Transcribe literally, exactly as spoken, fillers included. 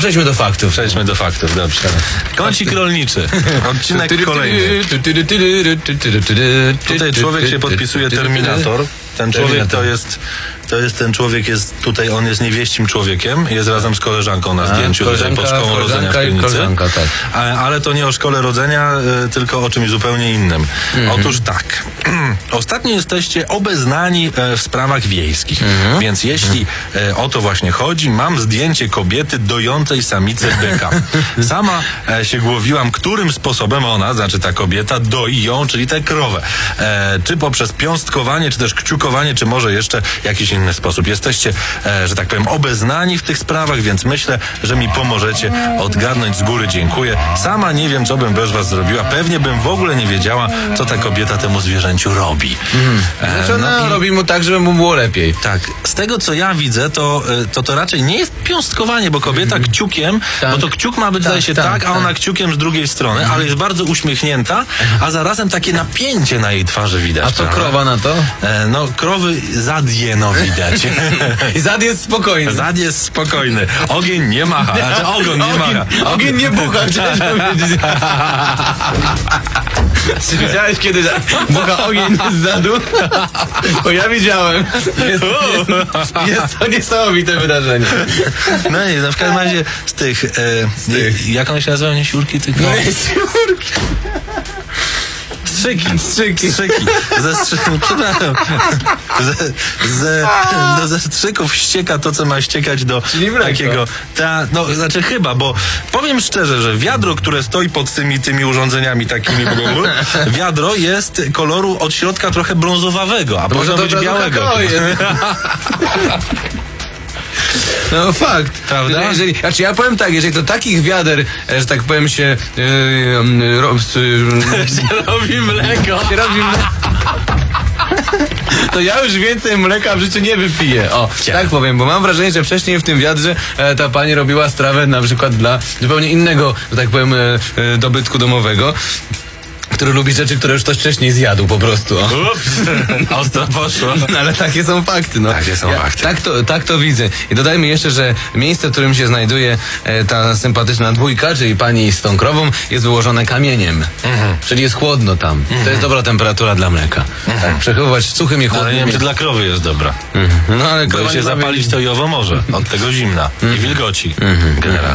Przejdźmy do faktów. Przejdźmy do faktów, dobrze. Kącik rolniczy. Odcinek kolejny. Tutaj człowiek się podpisuje Terminator. Ten człowiek to jest, to jest ten człowiek, jest tutaj, on jest niewieścim człowiekiem, jest razem z koleżanką na zdjęciu, tutaj pod szkołą rodzenia w Piwnicy. Tak. Ale to nie o szkole rodzenia, tylko o czymś zupełnie innym. Mm-hmm. Otóż tak, ostatnio jesteście obeznani w sprawach wiejskich, mm-hmm. więc jeśli mm-hmm. o to właśnie chodzi, mam zdjęcie kobiety dojącej samicę byka. Sama się głowiłam, którym sposobem ona, znaczy ta kobieta, doi ją, czyli tę krowę. E, czy poprzez piąstkowanie, czy też kciukowanie, czy może jeszcze jakiś inny sposób. Jesteście, e, że tak powiem, obeznani w tych sprawach, więc myślę, że mi pomożecie odgadnąć. Z góry dziękuję. Sama nie wiem, co bym bez was zrobiła. Pewnie bym w ogóle nie wiedziała, co ta kobieta temu zwierzęciu robi. Mm. E, znaczy ona no i... robi mu tak, żeby mu było lepiej. Tak. Z tego, co ja widzę, to to, to raczej nie jest piąstkowanie, bo kobieta mm. kciukiem, tak. bo to kciuk ma być, zdaje się, tak, tak, a ona kciukiem z drugiej strony, mm. ale jest bardzo uśmiechnięta, a zarazem takie napięcie na jej twarzy widać. A co prawda? Krowa na to? E, no, krowy zadje, no widać. I zad jest spokojny. Zad jest spokojny. Ogień nie macha. Znaczy ogon nie ogień, macha. Ogień, ogień nie bucha, chciałeś powiedzieć. Czy widziałeś kiedy bucha ogień z zadu? Bo ja widziałem. Jest, jest, jest to niesamowite wydarzenie. No nie, no w każdym razie z tych... E, z tych. Jak one się nazywają? Nie siurki? Tych, no. Nie, siurki. Strzyki. Strzyki. Strzyki. Ze strzyków, przepraszam. Ze, ze, no ze strzyków ścieka to, co ma ściekać do takiego... Ta, no, znaczy chyba, bo powiem szczerze, że wiadro, które stoi pod tymi, tymi urządzeniami takimi, wiadro jest koloru od środka trochę brązowawego, a to może być białego. No fakt, prawda? Jeżeli, znaczy ja powiem tak, jeżeli to takich wiader, że tak powiem się, yy, yy, ro, yy, się robi mleko. Się robi mleko. To ja już więcej mleka w życiu nie wypiję. O, ja. tak powiem, bo mam wrażenie, że wcześniej w tym wiadrze e, ta pani robiła strawę na przykład dla zupełnie innego, że tak powiem, e, e, dobytku domowego, który lubi rzeczy, które już ktoś wcześniej zjadł po prostu. Ostro poszło. No, ale takie są fakty. No. Takie są ja, fakty. Tak to, tak to widzę. I dodajmy jeszcze, że miejsce, w którym się znajduje e, ta sympatyczna dwójka, czyli pani z tą krową, jest wyłożone kamieniem. Mhm. Czyli jest chłodno tam. Mhm. To jest dobra temperatura dla mleka. Mhm. Tak, przechowywać suchym i chłodnym. Ale nie wiem, czy dla krowy jest dobra. Mhm. No ale bo się zapalić to i owo może. Od tego zimna. Mhm. I wilgoci. Mhm. Generalnie.